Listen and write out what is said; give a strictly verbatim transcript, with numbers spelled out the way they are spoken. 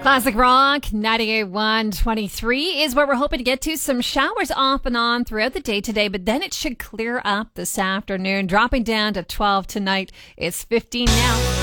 Classic Rock ninety-eight point one twenty-three is where we're hoping to get to. Some showers off and on throughout the day today, but then it should clear up this afternoon, dropping down to twelve tonight. It's fifteen now.